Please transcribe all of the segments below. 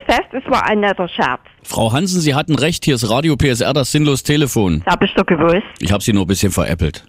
fest, es war ein netter Scherz. Frau Hansen, Sie hatten recht, hier ist Radio PSR, das sinnlos Telefon. Das hab ich doch gewusst. Ich habe Sie nur ein bisschen veräppelt.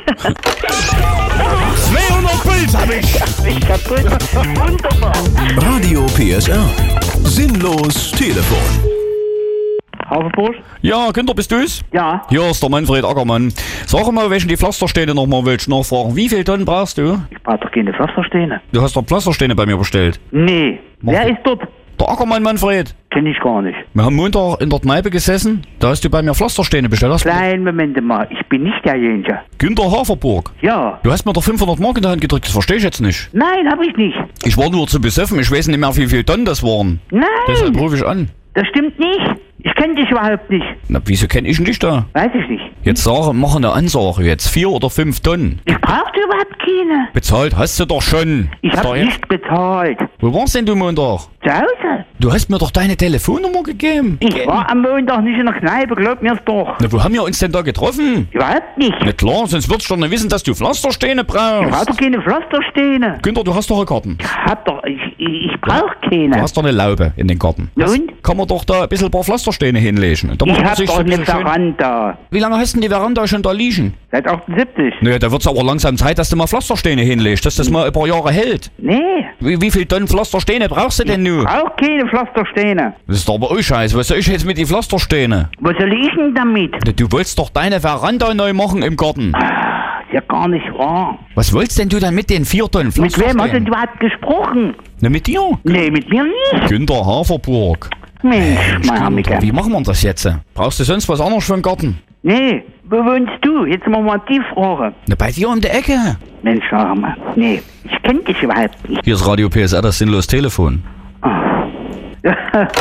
200 Puls hab ich. Ich kaputt. Wunderbar. Radio PSR. Sinnlos Telefon. Haferbusch? Ja, Günther, bist du's? Ja. Hier ist der Manfred Ackermann. Sag mal, welchen die Pflastersteine nochmal willst du nachfragen. Wie viel Tonnen brauchst du? Ich brauche doch keine Pflastersteine. Du hast doch Pflastersteine bei mir bestellt. Nee. Wer ist dort? Der Ackermann, Manfred. Kenn ich gar nicht. Wir haben Montag in der Kneipe gesessen, da hast du bei mir Pflastersteine bestellt. Hast Kleinen Moment mal, ich bin nicht derjenige. Günther Haferburg. Ja. Du hast mir doch 500 Mark in der Hand gedrückt, das verstehe ich jetzt nicht. Nein, hab ich nicht. Ich war nur zu besoffen, ich weiß nicht mehr, wie viel Tonnen das waren. Nein, Deshalb rufe ich an. das stimmt nicht. Ich kenn dich überhaupt nicht. Na, wieso kenn ich dich da? Weiß ich nicht. Jetzt mach eine Ansage jetzt. 4 oder 5 Tonnen. Ich brauchte überhaupt keine. Bezahlt hast du doch schon. Ich Ist hab doch jetzt- nicht bezahlt. Wo warst denn du Montag? Zu Hause? Du hast mir doch deine Telefonnummer gegeben. Ich war am Montag nicht in der Kneipe, glaub mir's doch. Na, wo haben wir uns denn da getroffen? Überhaupt nicht. Na klar, sonst würdest du doch nicht wissen, dass du Pflastersteine Ich brauch brauchst. doch keine Pflastersteine. Günther, du hast doch einen Garten. Ich brauch Du keine. hast doch eine Laube in den Garten. Na Das und? kann man doch da ein bisschen ein paar Pflastersteine hinlegen. Da Ich macht man hab sich doch so ein eine bisschen schön. Veranda. Wie lange hast denn die Veranda schon da liegen? Seit 78. Naja, da wird's aber langsam Zeit, dass du mal Pflastersteine hinlegst, dass das mal ein paar Jahre hält. Nee, Wie viel Tonnen Pflastersteine brauchst du denn nun? brauch keine Pflastersteine. Das ist doch aber auch scheiße. Was soll ich jetzt mit den Pflastersteinen? Was soll ich denn damit? Du wolltest doch deine Veranda neu machen im Garten. Ja, gar nicht wahr. Was wolltest denn du dann mit den 4 Tonnen Mit wem Pflastersteinen? hast denn du überhaupt gesprochen? Na, mit dir? Nee, mit mir nicht. Günter Haferburg. Mensch, mein Hammiger. Wie machen wir das jetzt? Brauchst du sonst was anderes für den Garten? Nee, wo wohnst du? Jetzt mal die Frage. Na, bei dir um die Ecke. Mensch, sag mal. Nee, ich kenn dich überhaupt nicht. Hier ist Radio PSR, das sinnlos Telefon. 200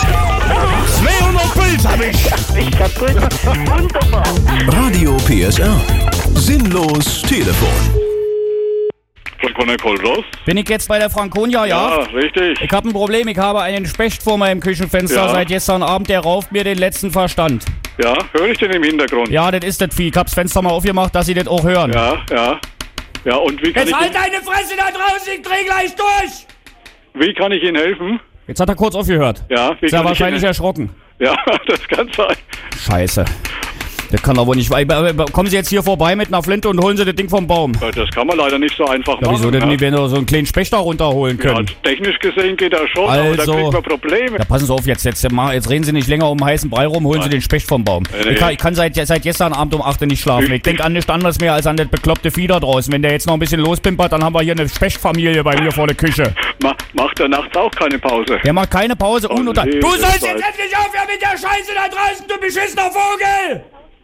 Puls hab ich. Ich kaputt. Wunderbar. Radio PSR. Sinnlos Telefon. Von Konnekoldos? Bin ich jetzt bei der Franconia, Ja, richtig. Ich habe ein Problem, ich habe einen Specht vor meinem Küchenfenster Ja. seit gestern Abend, der rauft mir den letzten Verstand. Ja, höre ich den im Hintergrund? Ja, das ist das Vieh. Ich hab's Fenster mal aufgemacht, dass Sie das auch hören. Ja, ja. Ja, und wie kann, Jetzt ich, halt deine Fresse da draußen, ich dreh gleich durch! wie kann ich Ihnen helfen? Jetzt hat er kurz aufgehört. Ja, wie Ist ja kann ich wahrscheinlich Ihnen, erschrocken. Ja, das kann sein. Scheiße. Das kann aber nicht. Kommen Sie jetzt hier vorbei mit einer Flinte und holen Sie das Ding vom Baum. Das kann man leider nicht so einfach Ja, machen. wieso denn ne? nicht, wenn wir so einen kleinen Specht da runterholen Ja, können? technisch gesehen geht das schon, aber da Also- kriegt man Probleme. Ja, passen Sie auf, jetzt reden Sie nicht länger um den heißen Brei rum, holen Sie den Specht vom Baum. Nee. Ich kann seit gestern Abend um 8 Uhr nicht schlafen. Ich denke an nichts anderes mehr als an das bekloppte Vieh da draußen. Wenn der jetzt noch ein bisschen lospimpert, dann haben wir hier eine Spechtfamilie bei mir vor der Küche. Macht er nachts auch keine Pause? Der macht keine Pause. Oh, Du nee, sollst das jetzt weiß- endlich aufhören mit der Scheiße da draußen, du beschissener Vogel!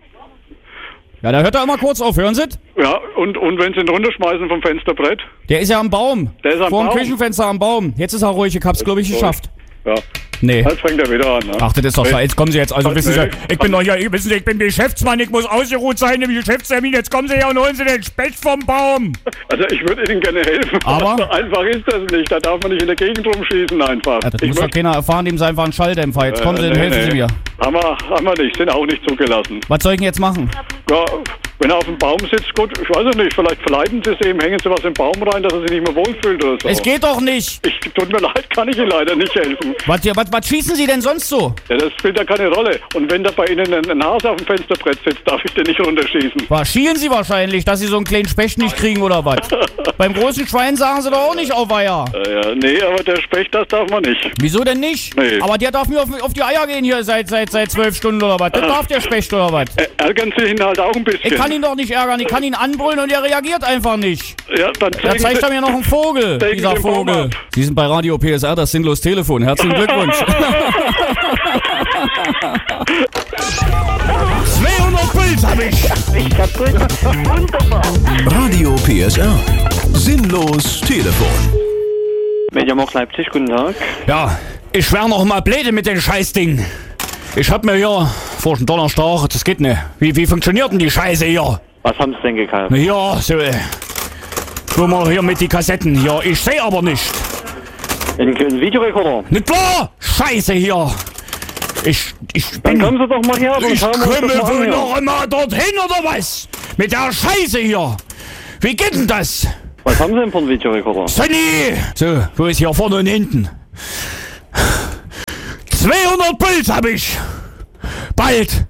Ja, da hört er immer kurz auf, hören Sie? Ja, und wenn Sie ihn runterschmeißen vom Fensterbrett? Der ist ja am Baum. Der ist am Vor dem Baum? Küchenfenster am Baum. Jetzt ist er ruhig, ich hab's, glaube ich, geschafft. Ja, Nee. jetzt fängt er wieder an. Ne? Ach, das ist doch so. Jetzt kommen Sie jetzt, also Was, wissen Sie, nee? ich bin doch hier, wissen Sie, ich bin Geschäftsmann, ich muss ausgeruht sein im Geschäftstermin. Jetzt kommen Sie her und holen Sie den Specht vom Baum. Also ich würde Ihnen gerne helfen, Aber? so einfach ist das nicht. Da darf man nicht in der Gegend rumschießen einfach. Ja, das Ich muss doch möchte- keiner erfahren, dem ist einfach ein Schalldämpfer. Jetzt kommen Sie, nee, helfen Sie nee. mir. Haben wir nicht, sind auch nicht zugelassen. Was soll ich denn jetzt machen? Ja, wenn er auf dem Baum sitzt, gut, ich weiß es nicht, vielleicht verleiben Sie es ihm, hängen Sie was im Baum rein, dass er sich nicht mehr wohlfühlt oder so. Es geht doch nicht. Tut mir leid, kann ich Ihnen leider nicht helfen. Was schießen Sie denn sonst so? Ja, das spielt ja keine Rolle. Und wenn da bei Ihnen ein Hase auf dem Fensterbrett sitzt, darf ich den nicht runterschießen. Was schielen Sie wahrscheinlich, dass Sie so einen kleinen Specht nicht kriegen oder was? Beim großen Schwein sagen Sie doch auch nicht auf Eier. Ja, nee, aber der Specht, das darf man nicht. Wieso denn nicht? Nee. Aber der darf mir auf die Eier gehen hier seit 12 Stunden oder was? Das darf der Specht oder was? Ärgern Sie ihn halt auch ein bisschen. Ich kann ihn doch nicht ärgern, ich kann ihn anbrüllen und er reagiert einfach nicht. Ja, dann Da zeigen zeigt Sie- er mir noch einen Vogel, Zeigen dieser Sie den Baum Vogel. ab. Sie sind bei Radio PSR, das sinnlos Telefon. Herzlichen Glückwunsch. 200 Puls hab ich. Ich kaputt. Wunderbar. Radio PSR. Sinnlos Telefon. Mediamarkt Leipzig, guten Tag. Ja, ich wär noch mal blöde mit dem Scheißding. Ich hab mir hier vor dem Donnerstag, das geht nicht. Wie funktioniert denn die Scheiße hier? Was haben Sie denn gekauft? Na ja, so, guck mal hier mit die Kassetten hier. Ich seh aber nicht. Ein Videorekorder? Nicht klar! Scheiße hier! Ich Dann bin... kommen Sie doch mal her. Dann Ich schauen wir uns komme das mal wohl an, ja. noch immer dorthin, oder was? Mit der Scheiße hier! Wie geht denn das? Was haben Sie denn für einen Videorekorder? Sonny! So, wo ist hier vorne und hinten? 200 Puls hab ich. Bald.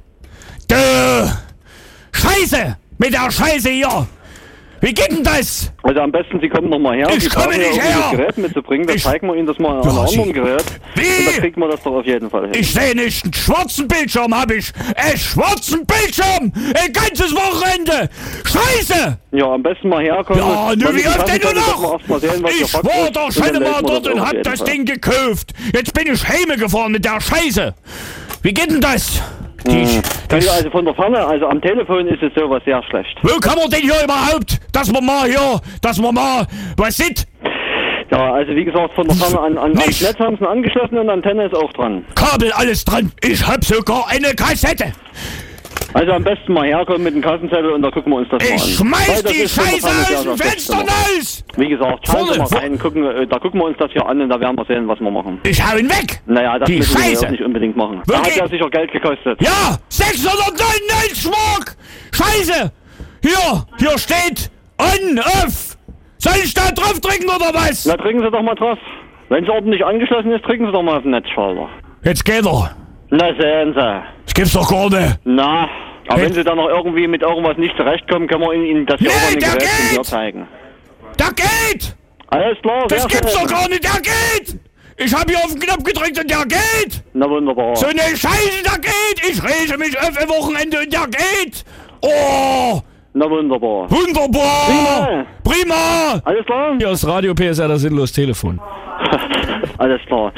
Scheiße. Mit der Scheiße hier. Wie geht denn das? Also am besten, Sie kommen nochmal her. Ich Sie komme brauchen nicht ja her. Das Gerät mitzubringen. Dann zeigen wir Ihnen das mal an einem anderen Gerät. Wie? Und dann kriegen wir das doch auf jeden Fall hin. Ich sehe nicht, einen schwarzen Bildschirm hab ich. Einen schwarzen Bildschirm. Ein ganzes Wochenende. Scheiße. Ja, am besten mal herkommen. Ja, Mal nur mit wie dem oft denn nur Kassenzettel noch? erst mal sehen, was Ich der Fakt war ist. doch Und schon dann mal melden wir dort und auf hab jeden das Fall. Ding gekauft. Jetzt bin ich heimgefahren mit der Scheiße. Wie geht denn das? Ja, also von der Ferne, also am Telefon ist es sowas sehr schlecht. Wo kann man denn hier überhaupt, dass man mal was sieht? Ja, also wie gesagt, von der Ferne ans Nicht. Netz haben sie ihn angeschlossen und Antenne ist auch dran. Kabel, alles dran. Ich hab sogar eine Kassette. Also am besten mal herkommen mit dem Kassenzettel und da gucken wir uns das mal an. Ich schmeiß Weil das die ist von der Scheiße Ferne aus sehr, dem sehr schlecht Fenster gemacht. raus. Wie gesagt, schauen Sie mal Vorne, rein, da gucken wir uns das hier an und da werden wir sehen, was wir machen. Ich hau ihn weg. Naja, das Die müssen wir Scheiße. jetzt nicht unbedingt machen. Da Wirklich? hat ja sicher Geld gekostet. Ja, 699 Mark. Scheiße. Hier steht on, off. Soll ich da drauf drücken oder was? Na, drücken Sie doch mal drauf. Wenn es ordentlich angeschlossen ist, drücken Sie doch mal auf den Netzschalter. Jetzt geht er. Na, sehen Sie. Das gibt's doch gar nicht. Na, aber Hey. wenn Sie dann noch irgendwie mit irgendwas nicht zurechtkommen, können wir Ihnen das hier Nee, auch an den der Geräten hier geht. zeigen. Der geht. Alles klar, Das sehr gibt's schön. doch gar nicht. Der geht. Ich hab hier auf den Knopf gedrückt und der geht. Na, wunderbar. So eine Scheiße, der geht. Ich rege mich auf ein Wochenende und der geht. Oh, Na, wunderbar. wunderbar. Prima. Alles klar? Hier ist Radio PSR, das sinnlos Telefon. Alles klar.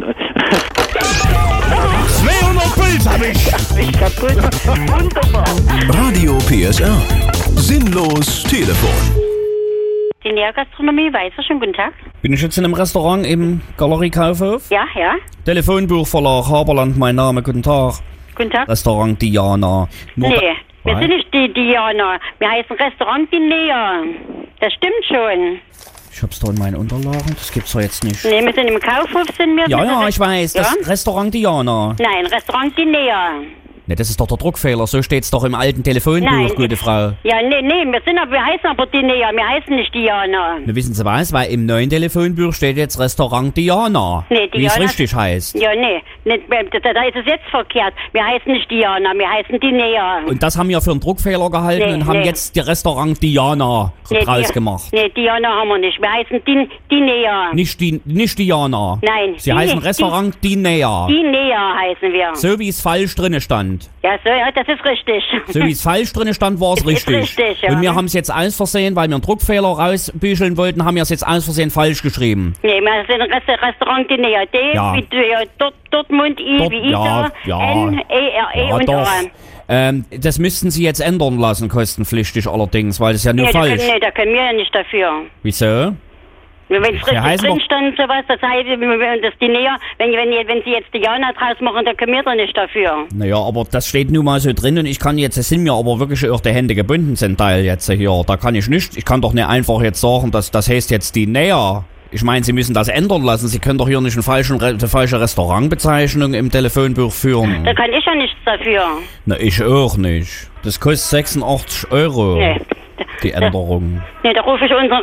200 Puls hab ich. Ich kaputt. Wunderbar. Radio PSR. Sinnlos Telefon. Die Nährgastronomie, Weißer, schönen guten Tag. Bin ich jetzt in einem Restaurant im Galerie Kaufhof? Ja, ja, Telefonbuchverlag Haberland, mein Name, guten Tag. guten Tag. Restaurant Diana. Nur Nee, wir Was? sind nicht die Diana. Wir heißen Restaurant Die Näher. Das stimmt schon. Ich hab's da in meinen Unterlagen, das gibt's doch jetzt nicht. Nee, wir sind im Kaufhof, sind wir. Ja, ich weiß, das Ja? Restaurant Diana. Nein, Restaurant Die Näher. Ne, das ist doch der Druckfehler, so steht's doch im alten Telefonbuch, Nein. gute Frau. Ja, nee, wir heißen aber Die Näher. Wir heißen nicht Diana. Ne, wissen Sie was, weil im neuen Telefonbuch steht jetzt Restaurant Diana. Nee, Wie es Diana- richtig heißt. Ja, nee, da ist es jetzt verkehrt. Wir heißen nicht Diana, wir heißen Die Näher. Und das haben wir für einen Druckfehler gehalten Nee, und haben nee. jetzt die Restaurant Diana draus gemacht. Nee, Diana haben wir nicht. Wir heißen Die Näher. Nicht Diana. Nein, Sie die- heißen Restaurant Die Näher. Die Näher heißen wir. So wie es falsch drinne stand. Ja, so, ja, das ist richtig. So wie es falsch drinne stand, war es Ist richtig. richtig, ja. Und wir haben es jetzt aus Versehen, weil wir einen Druckfehler rausbücheln wollten, haben wir es jetzt aus Versehen falsch geschrieben. Nee, wir sind Restaurant Die Näher. D Ja. wie Dortmund, I Dort- wie Ida, ja. N, E, R, E Ja, und doch. A. Das müssten Sie jetzt ändern lassen, kostenpflichtig allerdings, weil das ist ja nur Nee, falsch. da können wir ja nicht dafür. Wieso? Wenn es richtig heißen drin doch- stand und sowas, das heißt, das die Näher, wenn Sie jetzt Diana draus machen, dann können wir doch nicht dafür. Naja, aber das steht nun mal so drin und ich kann jetzt, es sind mir aber wirklich auch die Hände gebunden zum Teil jetzt hier. Da kann ich nicht, ich kann doch nicht einfach jetzt sagen, dass das heißt jetzt die Näher. Ich meine, Sie müssen das ändern lassen. Sie können doch hier nicht eine falsche Restaurantbezeichnung im Telefonbuch führen. Da kann ich ja nichts dafür. Na, ich auch nicht. Das kostet 86 €, Nee. die Änderung. Nee, da rufe ich unseren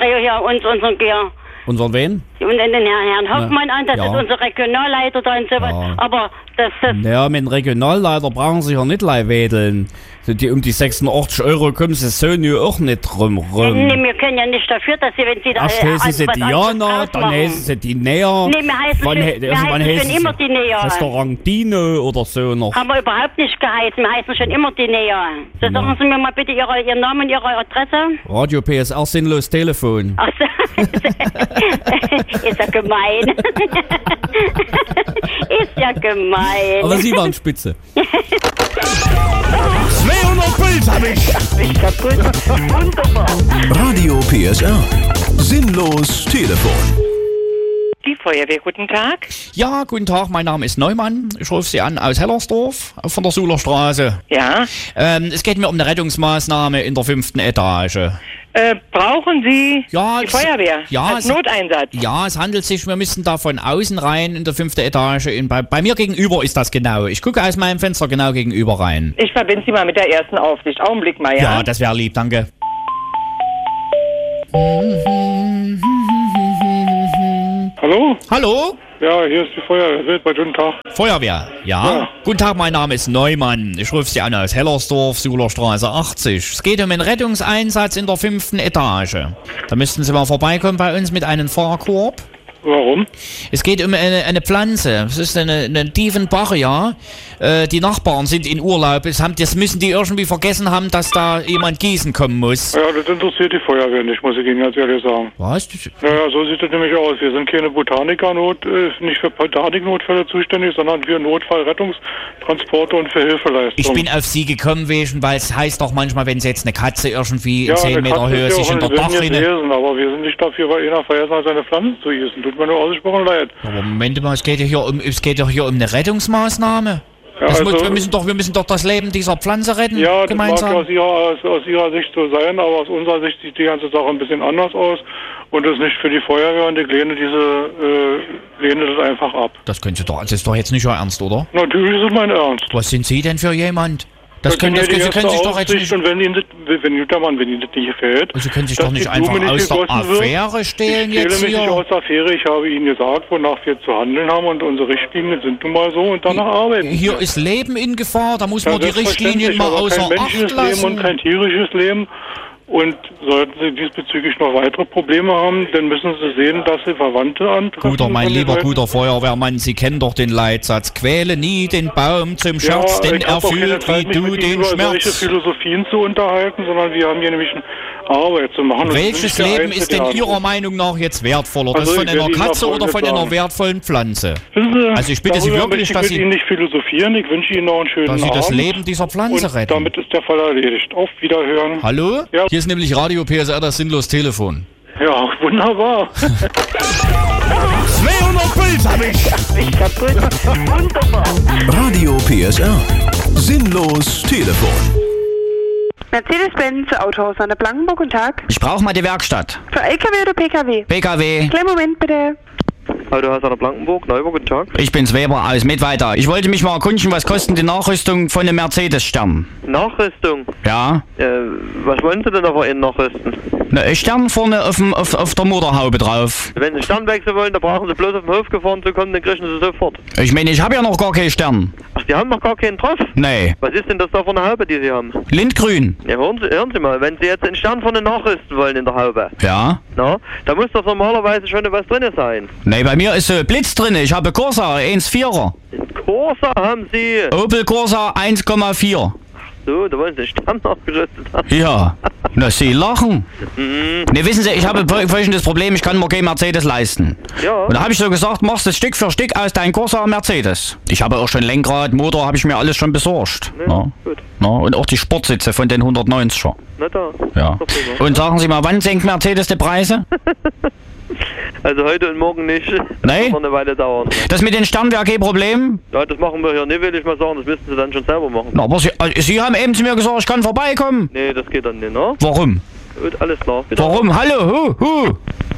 Unseren wen? und den Herrn Hoffmann an, das ja. ist unser Regionalleiter da und sowas. Ja. Aber das Ja, mit dem Regionalleiter brauchen Sie ja nicht wedeln. Um die 86 € kommen Sie so nur auch nicht rum. nee, wir können ja nicht dafür, dass Sie, wenn Sie da Erst heißen sie was Diana, anderes dann machen. heißen sie die Näher. Nee, wir heißen Wann schon- he- wir wann heißen schon heißen immer sie? die Näher. Restaurant Dino oder so noch. Haben wir überhaupt nicht geheißen, wir heißen schon immer die Näher. So, sagen Sie mir mal bitte Ihren Namen und Ihre Adresse. Radio PSR sinnlos Telefon. Ach so. Ist ja gemein. Ist ja gemein. Aber Sie waren spitze. 200 Puls hab ich. Ich kaputt. Wunderbar. Radio PSR. Sinnlos Telefon. Die Feuerwehr, guten Tag. Ja, guten Tag, mein Name ist Neumann. Ich rufe Sie an aus Hellersdorf von der Sulerstraße. Ja. Es geht mir um eine Rettungsmaßnahme in der 5. Etage. Brauchen Sie Ja, die es- Feuerwehr ja, als es- Noteinsatz? Ja, es handelt sich, wir müssen da von außen rein in der 5. Etage. Bei mir gegenüber ist das genau. Ich gucke aus meinem Fenster genau gegenüber rein. Ich verbinde Sie mal mit der ersten Aufsicht. Augenblick mal, ja? Ja, das wäre lieb, danke. Hallo? Hallo? Ja, hier ist die Feuerwehr. Weltweit, guten Tag. Feuerwehr, ja? Guten Tag, mein Name ist Neumann. Ich rufe Sie an aus Hellersdorf, Suhlerstraße 80. Es geht um einen Rettungseinsatz in der 5. Etage. Da müssten Sie mal vorbeikommen bei uns mit einem Fahrkorb. Warum? Es geht um eine Pflanze. Es ist eine Diefenbach, ja. Die Nachbarn sind in Urlaub. Das müssen die irgendwie vergessen haben, dass da jemand gießen kommen muss. Ja, das interessiert die Feuerwehr nicht, muss ich Ihnen ganz ehrlich sagen. Was? Ja, so sieht das nämlich aus. Wir sind keine nicht für Botaniknotfälle zuständig, sondern für Notfallrettungstransporte und für Hilfeleistung. Ich bin auf Sie gekommen, weil es heißt doch manchmal, wenn Sie jetzt eine Katze irgendwie in ja, 10 Meter Höhe sich in der Dachrinne... Aber wir sind nicht dafür, weil einer vergessen hat, seine Pflanzen zu gießen. Tut mir nur ausgesprochen leid. Aber Moment mal, es geht doch hier um eine Rettungsmaßnahme. Ja, wir müssen doch das Leben dieser Pflanze retten, ja, gemeinsam. Das mag aus Ihrer Sicht so sein, aber aus unserer Sicht sieht die ganze Sache ein bisschen anders aus. Und das ist nicht für die Feuerwehr und ich lehne das einfach ab. Das ist doch jetzt nicht Ihr Ernst, oder? Natürlich ist es mein Ernst. Was sind Sie denn für jemand? Sie können sich doch jetzt nicht... Und wenn Ihnen das nicht gefällt... Sie können sich doch nicht einfach aus der Affäre stehlen jetzt hier. Ich stelle mich nicht aus der Affäre. Ich habe Ihnen gesagt, wonach wir zu handeln haben und unsere Richtlinien sind nun mal so und danach arbeiten. Hier ist Leben in Gefahr, da muss man die Richtlinien mal außer Acht lassen. Kein menschliches Leben und kein tierisches Leben. Und sollten Sie diesbezüglich noch weitere Probleme haben, dann müssen Sie sehen, dass Sie Verwandte antreffen. Mein lieber guter Feuerwehrmann, Sie kennen doch den Leitsatz. Quäle nie den Baum zum Schatz, denn er fühlt wie du den Schmerz. Solche Philosophien zu unterhalten, sondern wir haben hier nämlich eine Arbeit zu machen. Welches Leben ist denn Ihrer Meinung nach jetzt wertvoller? Das von einer Katze oder von einer wertvollen Pflanze? Also ich bitte Sie wirklich, dass Sie... Ich will Ihnen nicht philosophieren, ich wünsche Ihnen noch einen schönen Abend. Dass Sie das Leben dieser Pflanze retten. Damit ist der Fall erledigt. Auf Wiederhören. Hallo? Ja. Hier ist nämlich Radio PSR, das sinnlos Telefon. Ja, wunderbar. 200 Puls hab ich. Nicht kaputt. Wunderbar. Radio PSR. Sinnlos Telefon. Mercedes-Benz Autohaus an der Blankenburg, guten Tag. Ich brauche mal die Werkstatt. Für LKW oder PKW? PKW. Kleinen Moment bitte. Autohaus an der Blankenburg, Neuburg, guten Tag. Ich bin's Weber aus Mittweiter. Ich wollte mich mal erkundigen, was kostet die Nachrüstung von einem Mercedes-Stern? Nachrüstung? Ja. Was wollen Sie denn aber in nachrüsten? Ein Stern vorne auf der Motorhaube drauf. Wenn Sie Stern wechseln wollen, dann brauchen Sie bloß auf den Hof gefahren zu kommen, dann kriegen Sie sofort. Ich meine, ich habe ja noch gar keinen Stern. Ach, Sie haben noch gar keinen drauf? Nee. Was ist denn das da für eine Haube, die Sie haben? Lindgrün. Ja, hören Sie mal, wenn Sie jetzt einen Stern vorne nachrüsten wollen in der Haube. Ja. Na, da muss doch normalerweise schon was drin sein. Nee, bei mir ist Blitz drin. Ich habe Corsa 1,4er. Corsa haben Sie? Opel Corsa 1,4. So, da wollen Sie einen Stern nachgerüstet haben. Ja. Na, Sie lachen. Ne, wissen Sie, ich habe folgendes Problem, ich kann mir kein Mercedes leisten. Ja. Und da habe ich so gesagt, machst du Stück für Stück aus dein Corsa Mercedes. Ich habe auch schon Lenkrad, Motor, habe ich mir alles schon besorgt. Ja, gut. Na, und auch die Sportsitze von den 190er. Na da. Ja. Und sagen Sie mal, wann senkt Mercedes die Preise? Also heute und morgen nicht. Nee? Das wird noch eine Weile dauern. Das mit den Sternen wäre kein Problem? Ja, das machen wir hier nicht, will ich mal sagen. Das müssten Sie dann schon selber machen. Na, aber Sie haben eben zu mir gesagt, ich kann vorbeikommen. Nee, das geht dann nicht, ne? Warum? Gut, alles klar. Bitte. Warum? Hallo, 200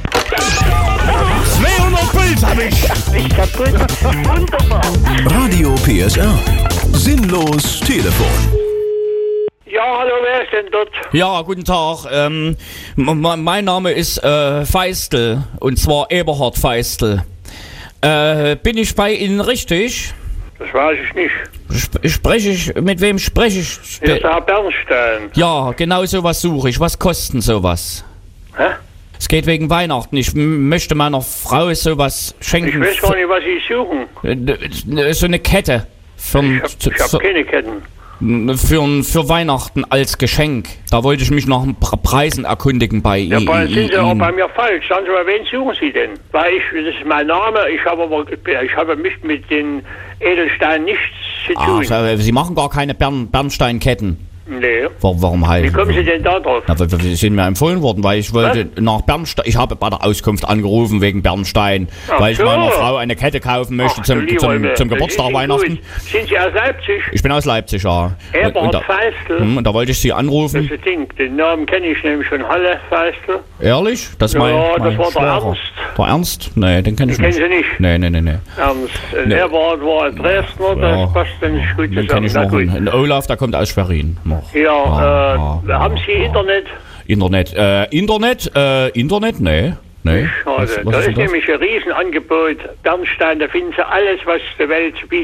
Puls hab ich. Nicht kaputt. Wunderbar. Radio PSR. Sinnlos Telefon. Ja, hallo, wer ist denn dort? Ja, guten Tag. Mein Name ist Feistel, und zwar Eberhard Feistel. Bin ich bei Ihnen richtig? Das weiß ich nicht. Mit wem spreche ich? Hier ist der Herr Bernstein. Ja, genau sowas suche ich. Was kostet sowas? Hä? Es geht wegen Weihnachten. Ich möchte meiner Frau sowas schenken. Ich weiß gar nicht, was Sie suchen. So eine Kette. Ich hab keine Ketten. Für Weihnachten als Geschenk. Da wollte ich mich nach Preisen erkundigen bei Ihnen. Ja, sind Sie auch bei mir falsch. Sagen Sie mal, wen suchen Sie denn? Weil das ist mein Name, ich habe mich mit den Edelsteinen nichts zu tun. Ach, Sie machen gar keine Bernsteinketten. Nee. Warum halt? Wie kommen Sie denn da drauf? Na, wir sind mir empfohlen worden, weil ich wollte nach Bernstein. Ich habe bei der Auskunft angerufen wegen Bernstein, weil ich meiner Frau eine Kette kaufen möchte zum Geburtstag Weihnachten. Sind Sie aus Leipzig? Ich bin aus Leipzig, ja. Eberhard Feistel. Und da wollte ich Sie anrufen. Das Ding, den Namen kenne ich nämlich schon. Halle Feistel. Ehrlich? Das war der Ernst. Der Ernst? Nee, den kenne ich nicht. Kennen Sie nicht? Nee. Ernst. Eberhard war ein Dresdner, das passt dann nicht gut zusammen. Den kenne ich noch. Ein Olaf, der kommt aus Schwerin. Ja, haben Sie Internet? Internet, nee. Nee. Also, Was da ist ist denn das? nämlich ein Riesenangebot. Bernstein, da finden Sie alles, was die Welt zu bieten